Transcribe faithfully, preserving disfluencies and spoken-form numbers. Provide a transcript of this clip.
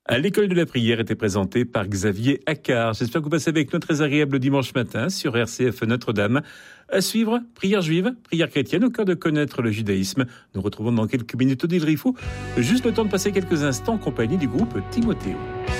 À l'école de la prière était présenté par Xavier Accard. J'espère que vous passez avec nous un très agréable dimanche matin sur R C F Notre-Dame. À suivre, prière juive, prière chrétienne, au cœur de connaître le judaïsme. Nous retrouvons dans quelques minutes Odile Rifou. Juste le temps de passer quelques instants en compagnie du groupe Timothée.